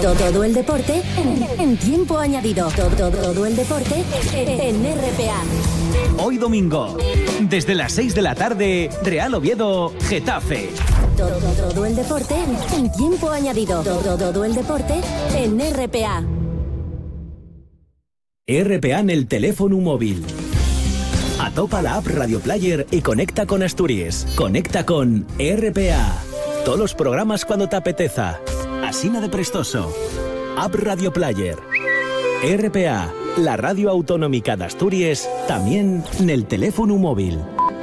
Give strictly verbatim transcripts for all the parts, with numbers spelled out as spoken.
Todo, todo el deporte en, en tiempo añadido. Todo, todo, todo el deporte en R P A. Hoy domingo, desde las seis de la tarde, Real Oviedo, Getafe. Todo, todo el deporte en tiempo añadido. Todo, todo el deporte en R P A. R P A en el teléfono móvil. Atopa la app Radio Player y conecta con Asturias. Conecta con R P A. Todos los programas cuando te apeteza. Asina de prestoso. App Radio Player. R P A, la radio autonómica de Asturias, también en el teléfono móvil.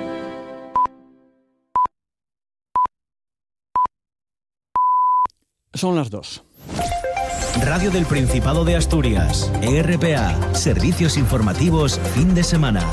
Son las dos. Radio del Principado de Asturias, R P A, servicios informativos fin de semana.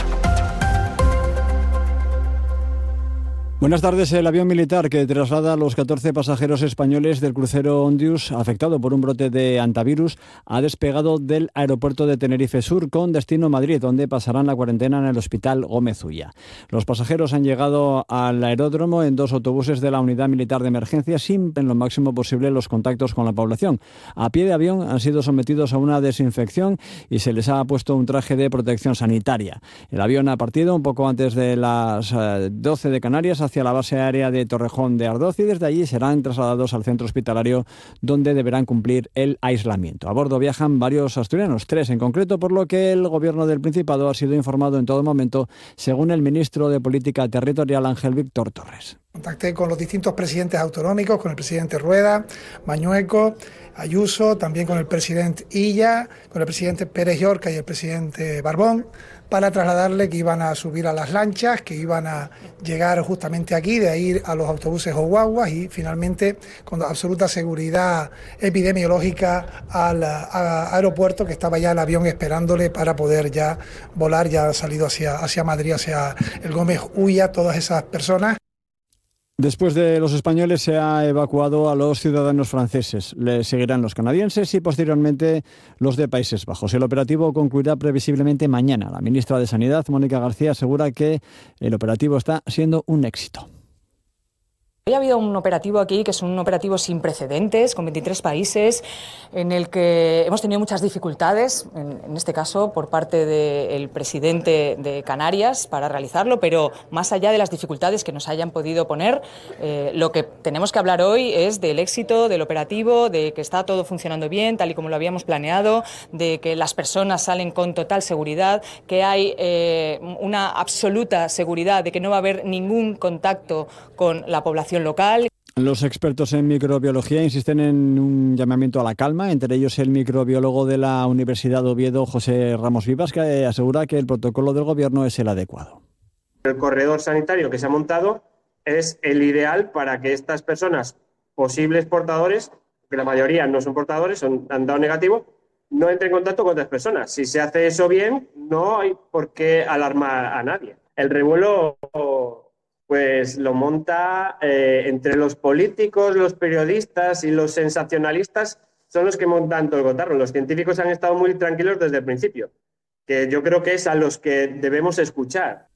Buenas tardes. El avión militar que traslada a los catorce pasajeros españoles del crucero Ondius, afectado por un brote de hantavirus, ha despegado del aeropuerto de Tenerife Sur con destino a Madrid, donde pasarán la cuarentena en el Hospital Gómez Ulla. Los pasajeros han llegado al aeródromo en dos autobuses de la Unidad Militar de Emergencia sin en lo máximo posible los contactos con la población. A pie de avión han sido sometidos a una desinfección y se les ha puesto un traje de protección sanitaria. El avión ha partido un poco antes de las doce de Canarias hacia la base aérea de Torrejón de Ardoz y desde allí serán trasladados al centro hospitalario donde deberán cumplir el aislamiento. A bordo viajan varios asturianos, tres en concreto, por lo que el gobierno del Principado ha sido informado en todo momento, según el ministro de Política Territorial Ángel Víctor Torres. Contacté con los distintos presidentes autonómicos, con el presidente Rueda, Mañueco, Ayuso, también con el presidente Illa, con el presidente Pérez Llorca y el presidente Barbón, para trasladarle que iban a subir a las lanchas, que iban a llegar justamente aquí, de ahí a los autobuses o guaguas y finalmente con absoluta seguridad epidemiológica al a, aeropuerto, que estaba ya el avión esperándole para poder ya volar, ya ha salido hacia, hacia Madrid, hacia el Gómez Ulla, todas esas personas. Después de los españoles se ha evacuado a los ciudadanos franceses. Le seguirán los canadienses y posteriormente los de Países Bajos. El operativo concluirá previsiblemente mañana. La ministra de Sanidad, Mónica García, asegura que el operativo está siendo un éxito. Hoy ha habido un operativo aquí que es un operativo sin precedentes, con veintitrés países, en el que hemos tenido muchas dificultades, en, en este caso por parte del presidente de Canarias para realizarlo, pero más allá de las dificultades que nos hayan podido poner, eh, lo que tenemos que hablar hoy es del éxito del operativo, de que está todo funcionando bien, tal y como lo habíamos planeado, de que las personas salen con total seguridad, que hay eh, una absoluta seguridad de que no va a haber ningún contacto con la población local. Los expertos en microbiología insisten en un llamamiento a la calma, entre ellos el microbiólogo de la Universidad de Oviedo, José Ramos Vivas, que asegura que el protocolo del gobierno es el adecuado. El corredor sanitario que se ha montado es el ideal para que estas personas, posibles portadores, que la mayoría no son portadores, son, han dado negativo, no entren en contacto con otras personas. Si se hace eso bien, no hay por qué alarmar a nadie. El revuelo pues lo monta eh, entre los políticos, los periodistas y los sensacionalistas, son los que montan todo el cotarro. Los científicos han estado muy tranquilos desde el principio, que yo creo que es a los que debemos escuchar.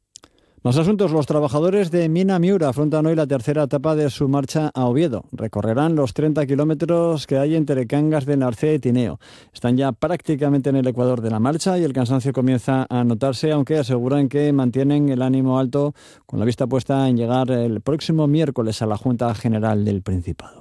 Más asuntos. Los trabajadores de Mina Miura afrontan hoy la tercera etapa de su marcha a Oviedo. Recorrerán los treinta kilómetros que hay entre Cangas de Narcea y Tineo. Están ya prácticamente en el ecuador de la marcha y el cansancio comienza a notarse, aunque aseguran que mantienen el ánimo alto con la vista puesta en llegar el próximo miércoles a la Junta General del Principado.